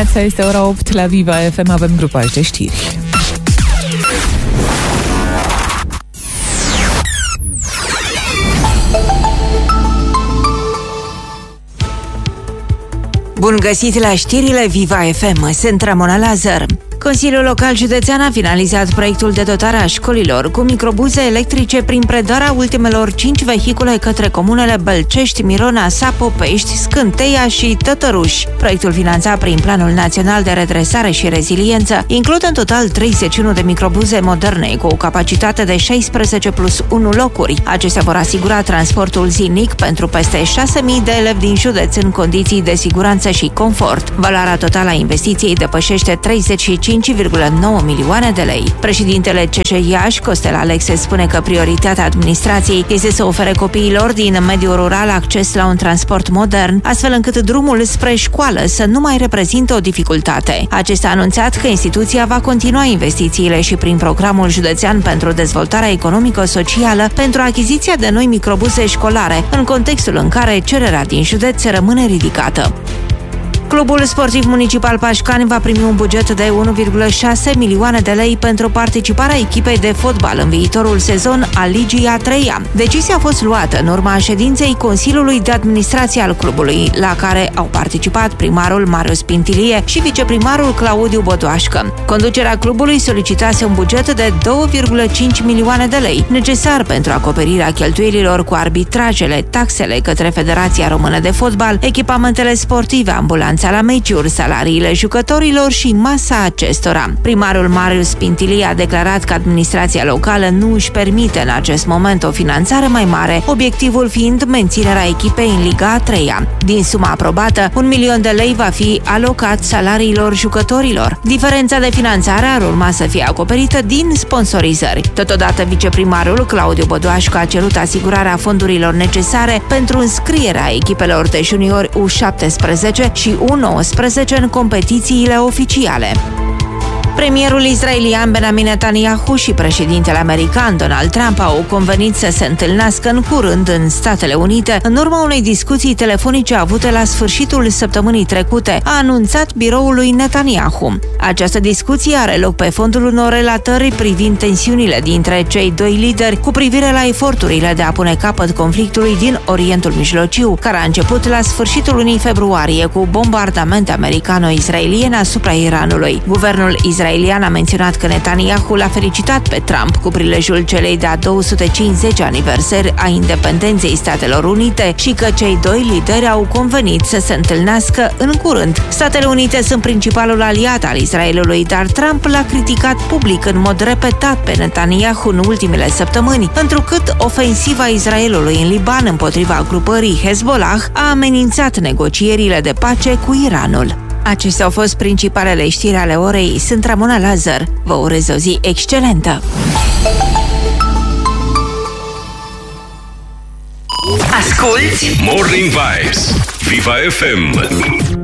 dimineața, este ora 8 la Viva FM, avem grupaj de știri. Bun găsit la știrile Viva FM, sunt Ramona Lazar. Consiliul Local Județean a finalizat proiectul de dotare a școlilor cu microbuze electrice prin predarea ultimelor 5 vehicule către comunele Bălcești, Mirona, Sapopești, Scânteia și Tătăruși. Proiectul finanțat prin Planul Național de Redresare și Reziliență include în total 31 de microbuze moderne cu o capacitate de 16 plus 1 locuri. Acestea vor asigura transportul zilnic pentru peste 6.000 de elevi din județ în condiții de siguranță și confort. Valoarea totală a investiției depășește 35,9 milioane de lei. Președintele CJ Iași, Costel Alexe, spune că prioritatea administrației este să ofere copiilor din mediul rural acces la un transport modern, astfel încât drumul spre școală să nu mai reprezintă o dificultate. Acesta a anunțat că instituția va continua investițiile și prin programul județean pentru dezvoltarea economico-socială pentru achiziția de noi microbuze școlare, în contextul în care cererea din județ rămâne ridicată. Clubul sportiv municipal Pașcani va primi un buget de 1,6 milioane de lei pentru participarea echipei de fotbal în viitorul sezon al Ligii a 3-a. Decizia a fost luată în urma ședinței Consiliului de Administrație al clubului, la care au participat primarul Marius Pintilie și viceprimarul Claudiu Bodoașcă. Conducerea clubului solicitase un buget de 2,5 milioane de lei, necesar pentru acoperirea cheltuielilor cu arbitrajele, taxele către Federația Română de Fotbal, echipamentele sportive, ambulanțe la meciuri, salariile jucătorilor și masa acestora. Primarul Marius Pintilie a declarat că administrația locală nu își permite în acest moment o finanțare mai mare, obiectivul fiind menținerea echipei în Liga a 3-a. Din suma aprobată, 1 milion de lei va fi alocat salariilor jucătorilor. Diferența de finanțare ar urma să fie acoperită din sponsorizări. Totodată, viceprimarul Claudiu Bodoașcă a cerut asigurarea fondurilor necesare pentru înscrierea echipelor de juniori U17 și U19 în competițiile oficiale. Premierul israelian Benjamin Netanyahu și președintele american Donald Trump au convenit să se întâlnească în curând în Statele Unite, în urma unei discuții telefonice avute la sfârșitul săptămânii trecute, a anunțat biroul lui Netanyahu. Această discuție are loc pe fondul unor relatări privind tensiunile dintre cei doi lideri cu privire la eforturile de a pune capăt conflictului din Orientul Mijlociu, care a început la sfârșitul lunii februarie cu bombardamente americano-israeliene asupra Iranului. Guvernul israelian a menționat că Netanyahu l-a felicitat pe Trump cu prilejul celei de-a 250 aniversări a independenței Statelor Unite și că cei doi lideri au convenit să se întâlnească în curând. Statele Unite sunt principalul aliat al Israelului, dar Trump l-a criticat public în mod repetat pe Netanyahu în ultimele săptămâni, întrucât ofensiva Israelului în Liban împotriva grupării Hezbollah a amenințat negocierile de pace cu Iranul. Acestea au fost principalele știri ale orei. Sunt Ramona Lazar. Vă urez o zi excelentă! Asculți Morning Vibes, Viva FM.